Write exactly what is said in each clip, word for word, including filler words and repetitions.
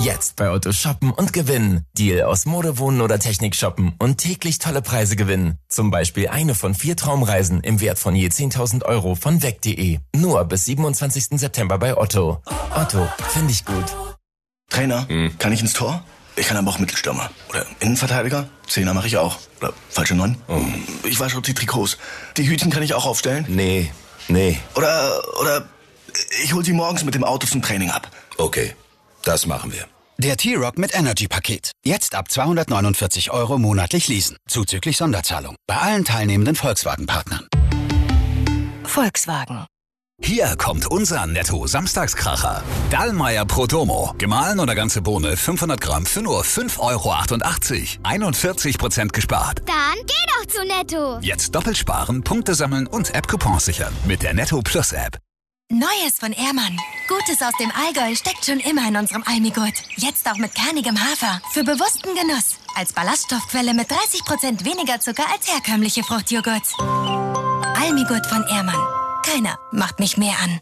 Jetzt bei Otto shoppen und gewinnen. Deal aus Mode, Wohnen oder Technik shoppen und täglich tolle Preise gewinnen. Zum Beispiel eine von vier Traumreisen im Wert von je zehntausend Euro von weg punkt de. Nur bis siebenundzwanzigsten September bei Otto. Otto, finde ich gut. Trainer, hm. kann ich ins Tor? Ich kann aber auch Mittelstürmer. Oder Innenverteidiger? Zehner mache ich auch. Oder falsche Neun? Oh. Ich wasche auch die Trikots. Die Hütchen kann ich auch aufstellen? Nee, nee. Oder, oder ich hol sie morgens mit dem Auto zum Training ab. Okay, das machen wir. Der T-Rock mit Energy-Paket. Jetzt ab zweihundertneunundvierzig Euro monatlich leasen. Zuzüglich Sonderzahlung. Bei allen teilnehmenden Volkswagen-Partnern. Volkswagen. Hier kommt unser Netto-Samstagskracher. Dallmayr Prodomo. Gemahlen oder ganze Bohne fünfhundert Gramm für nur fünf Euro achtundachtzig. einundvierzig Prozent gespart. Dann geh doch zu Netto. Jetzt doppelt sparen, Punkte sammeln und App-Coupons sichern. Mit der Netto Plus App. Neues von Ehrmann. Gutes aus dem Allgäu steckt schon immer in unserem Almigurt. Jetzt auch mit kernigem Hafer. Für bewussten Genuss. Als Ballaststoffquelle mit dreißig Prozent weniger Zucker als herkömmliche Fruchtjoghurts. Almigurt von Ehrmann. Keiner macht mich mehr an.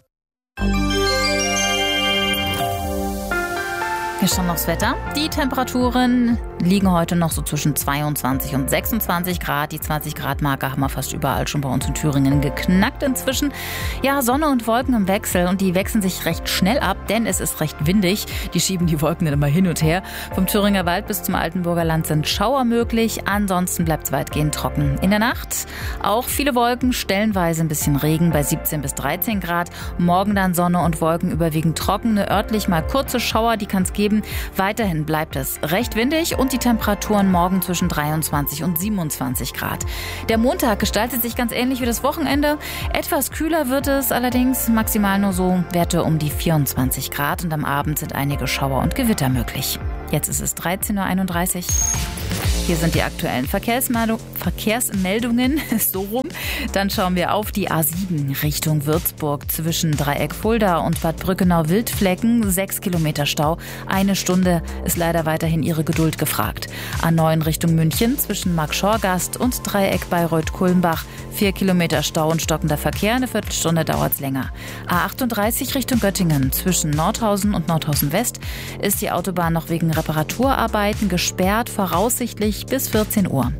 Hier schon noch das Wetter. Die Temperaturen liegen heute noch so zwischen zweiundzwanzig und sechsundzwanzig Grad. Die zwanzig Grad Marke haben wir fast überall schon bei uns in Thüringen geknackt inzwischen. Ja, Sonne und Wolken im Wechsel und die wechseln sich recht schnell ab, denn es ist recht windig. Die schieben die Wolken dann immer hin und her. Vom Thüringer Wald bis zum Altenburger Land sind Schauer möglich. Ansonsten bleibt es weitgehend trocken. In der Nacht auch viele Wolken, stellenweise ein bisschen Regen bei siebzehn bis dreizehn Grad. Morgen dann Sonne und Wolken überwiegend trocken. Örtlich mal kurze Schauer, die kann es geben. Weiterhin bleibt es recht windig und die Temperaturen morgen zwischen dreiundzwanzig und siebenundzwanzig Grad. Der Montag gestaltet sich ganz ähnlich wie das Wochenende. Etwas kühler wird es allerdings, maximal nur so Werte um die vierundzwanzig Grad und am Abend sind einige Schauer und Gewitter möglich. Jetzt ist es dreizehn Uhr einunddreißig. Hier sind die aktuellen Verkehrsmeldung, Verkehrsmeldungen, so rum. Dann schauen wir auf die A sieben Richtung Würzburg zwischen Dreieck Fulda und Bad Brückenau-Wildflecken. Sechs Kilometer Stau. Eine Stunde ist leider weiterhin Ihre Geduld gefragt. A neun Richtung München zwischen Markschorgast und Dreieck Bayreuth-Kulmbach. Vier Kilometer Stau und stockender Verkehr. Eine Viertelstunde dauert es länger. A achtunddreißig Richtung Göttingen zwischen Nordhausen und Nordhausen West ist die Autobahn noch wegen Reparaturarbeiten gesperrt, voraussichtlich bis vierzehn Uhr.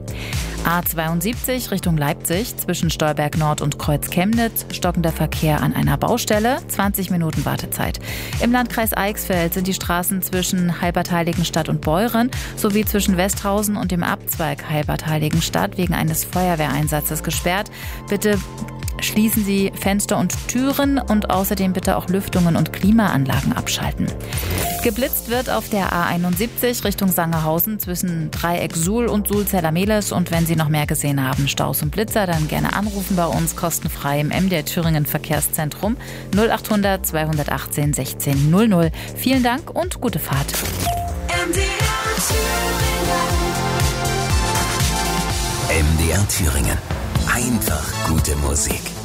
A zweiundsiebzig Richtung Leipzig zwischen Stolberg Nord und Kreuz Chemnitz, stockender Verkehr an einer Baustelle, zwanzig Minuten Wartezeit. Im Landkreis Eichsfeld sind die Straßen zwischen Halbertheiligenstadt und Beuren sowie zwischen Westhausen und dem Abzweig Halbertheiligenstadt wegen eines Feuerwehreinsatzes gesperrt. Bitte schließen Sie Fenster und Türen und außerdem bitte auch Lüftungen und Klimaanlagen abschalten. Geblitzt wird auf der A einundsiebzig Richtung Sangerhausen zwischen Dreieck Suhl und Suhl-Zellermeles. Und wenn Sie noch mehr gesehen haben, Staus und Blitzer, dann gerne anrufen bei uns kostenfrei im M D R Thüringen Verkehrszentrum null achthundert zweihundertachtzehn sechzehn null null. Vielen Dank und gute Fahrt. M D R Thüringen. M D R Thüringen. Einfach gute Musik.